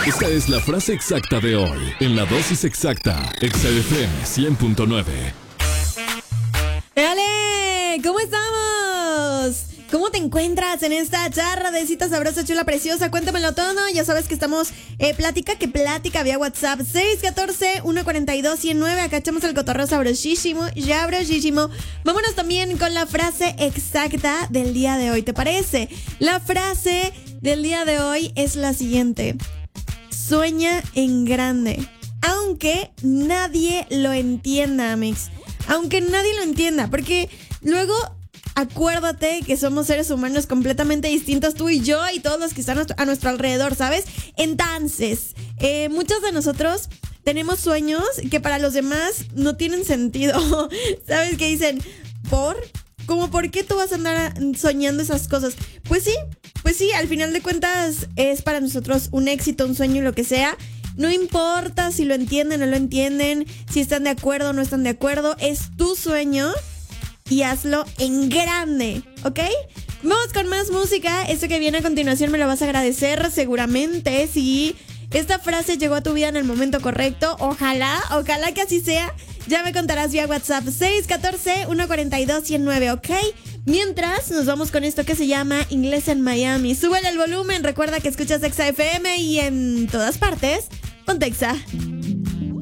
Esta es la frase exacta de hoy, en la dosis exacta, Exa FM 100.9. ¡Dale! ¿Cómo estamos? ¿Cómo te encuentras en esta charla de cita sabrosa, chula, preciosa? Cuéntamelo todo. Ya sabes que estamos plática vía WhatsApp 614-142-109. Acá echamos el cotorreo sabrosísimo. Vámonos también con la frase exacta del día de hoy. ¿Te parece? La frase del día de hoy es la siguiente: sueña en grande, aunque nadie lo entienda, Amix. Aunque nadie lo entienda, porque luego acuérdate que somos seres humanos completamente distintos, tú y yo y todos los que están a nuestro alrededor, ¿sabes? Entonces, muchos de nosotros tenemos sueños que para los demás no tienen sentido. ¿Sabes? Que dicen, ¿por qué tú vas a andar soñando esas cosas? Pues sí, al final de cuentas es para nosotros un éxito, un sueño, lo que sea. No importa si lo entienden o no lo entienden, si están de acuerdo o no están de acuerdo, es tu sueño y hazlo en grande, ¿ok? Vamos con más música. Esto que viene a continuación me lo vas a agradecer seguramente si esta frase llegó a tu vida en el momento correcto. Ojalá que así sea. Ya me contarás vía WhatsApp 614-142-109, ¿ok? Mientras, nos vamos con esto que se llama Inglés en Miami. Súbele el volumen, recuerda que escuchas Exa FM y en todas partes, ponte Exa.